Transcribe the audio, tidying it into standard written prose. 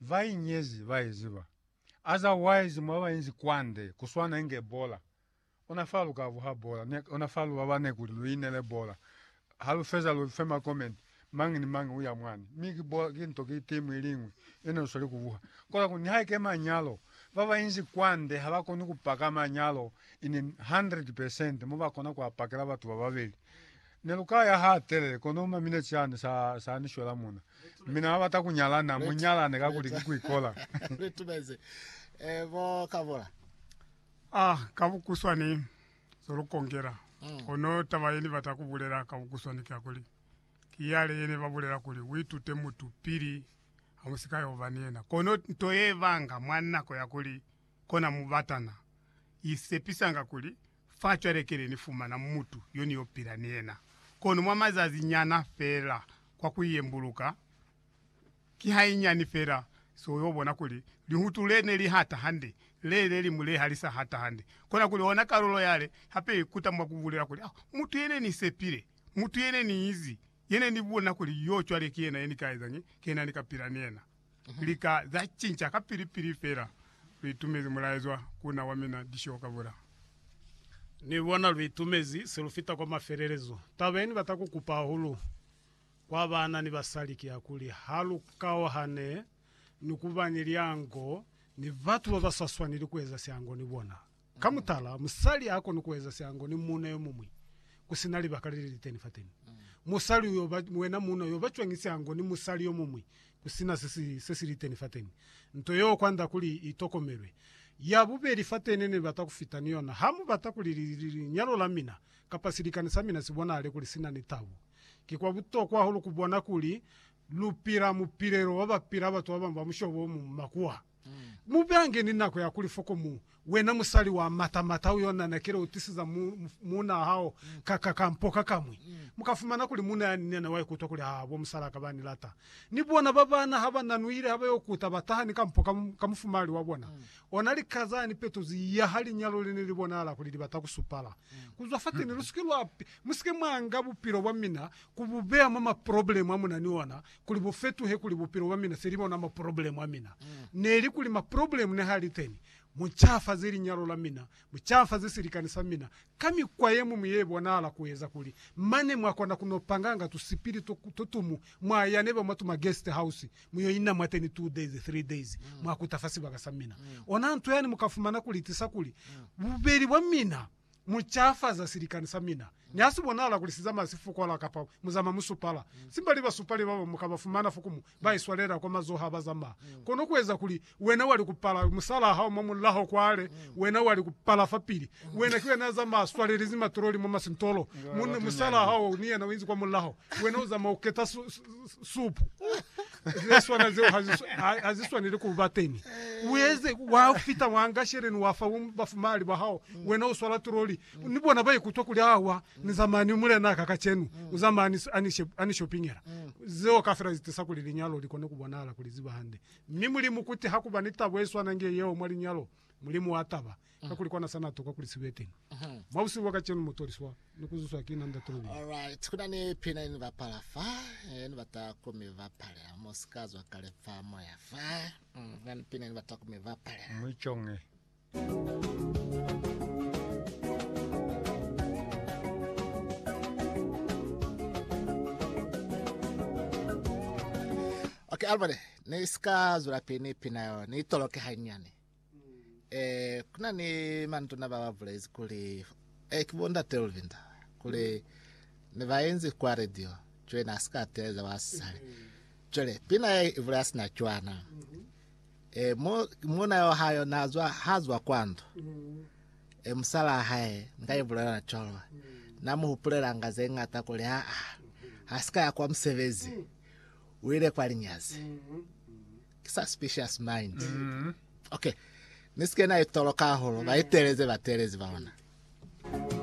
vai nyezi vai ziba otherwise mwa inzi kwande kuswana inge bola unafalu kavu ha bola unafalu babane kuliine le bola halu feza lu fema comment mangi ni mangi uya mwani miki bola kinto ki timu ilingwe eno soli kuvuha kola kuni haike manyalo baba inzi kwande habako nukupaka manyalo in 100% muba kona kwa pakela batu bababeli nelukaya hatele konoma mine cyane sa nishola muna mina abata kunyalana munyalane kakuli kuikola Tumeze bo Kavola kabukuswani solukongera ono tabayeni batakubulera kabukuswani kyakuli kiyale yene babulera kuli witute mutu piri amusikayo ovaniena kono ntoyevanga mwanako yakuli kona mubatana isepisanga kuli fachorekere nifuma na mutu yoni yopira niena kono mwamazazi nyana fera kwa kuyembuluka kihainyani fera so yobona kuli lihutu lene li hata hande lele limule halisa hata hande kona kuli ona karolo yale hape kutamwa kuvulira kuli mutu yene ni sepire mutu yene ni izi yene ni bona kuli yocho ale kiena yeni kaizanyi kena nikapira niena lika za chincha kapiripiri fera litumezi mulaizwa kuna wamina disho Kavura ni wana lwitumezi selufita kwa mafererezo tabeni batakukupa hulu kwa bana ni basaliki yakuli halu kawa hane nukubanyiryango ni vatu babasaswa nili kuweza siango ni bona kamutala musali yako nukuweza siango ni muna yo mumwi kusinali bakalili liteni fateni musali yo mwena muna yo bachwangisi yango ni musali yo mumwi kusina sisi liteni fateni ntoyo kwanda kuli itokomerwe yabuberi fatene ne batakufitani yona hamu batakuliri nyalo lamina kapasirikani samina sibona ale kuli sina nitabu kikwa buto kwa hulu kubona kuli lupira mupirero wabapira batu wabamba mushobo mu makuwa mubange ninako yakuli foko mu wena musali wa mata uyona nakero utisiza muna hao kampoka kamwe mukafumana kuli muna nene wayi kutokuli abo musala kabani lata nibona babana habana nuire habayo kutabataha nikampoka kamufumali wabona onali kazani peto ziya hali nyalo lene libona ala kuli batakusupala kuzafate ni ruskilwa musike mwanga bupiro bwamina kububea mama problem amuna niona kuli bufetu he kuli bupiro bwamina seribona ma problem amina neli kuli ma problem ne hali teni muchafa ziri nyaro la mina muchafa zisirikani samina kami kwa yemu muyebo nala kuweza kuli mane mwakona kunopanganga tusipiri tutumu mwa yaneba matu ma guest house muyo ina mwateni 2 days 3 days mwakutafasi baka samina onantu yani mukafumana kuli tisakuli buberi wa mina muchafa za sirikani samina nyasi bonala kulisiza masifu kwa la kapa muzama musupala simbali basupali babo mukabafumana fukumu bayiswalera kwa mazoha bazama kono kuweza kuli wena wali kupala musala hao mamulaho kwale wena wali kupala fapili wena kiwe naza maswalera zima troli mama sintolo musala hao niya na winzi kwa mulaho wena uza mauketa supu leswana zeo haziswa nile kubateni uweze wafita wangashere ni wafa bafumali bahao wena uswala troli nibona bayi kutokuli hawa ni zamani mule naka kachenu uzamani anishopingera zeo kafira zitisakuli linyalo likone kubonala kuliziba hande mimuli mukuti hakubanita bweswa nange yeo mwali nyalo mulimu wataba kakulikuwa na sana toka kulisibeteni mausi wakachenu motoriswa nikuzuswa kina ndatoli. Alright, kuna ni pina ni vapala fa ni batakome vapale moskazo kale fa moya fa ni pina ni batakome vapale mwichonge Okay, Albert, niskazo la pina yo ni toloke hanyane kuna ni mantu na baba vlezi kuli kibonda telvinda kuli ni vaenzi kwa radio chwe na skateza wasali chole pina ivlas na chwana muna yo hayo nazwa hazwa kwanto msala hae ngai vula na cholo na muhupulera ngaze ngata kuli aska ya kwa msevezi wile kwa linyazi suspicious mind okay nisikena itoloka holo baitereze batereze baona